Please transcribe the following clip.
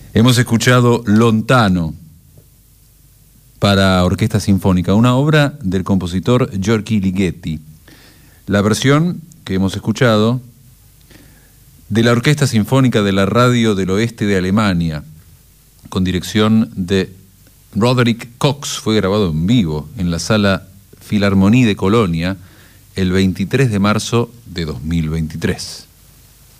Hemos escuchado Lontano para orquesta sinfónica, una obra del compositor György Ligeti. La versión que hemos escuchado de la Orquesta Sinfónica de la Radio del Oeste de Alemania, con dirección de Roderick Cox, fue grabado en vivo en la Sala Philharmonie de Colonia el 23 de marzo de 2023.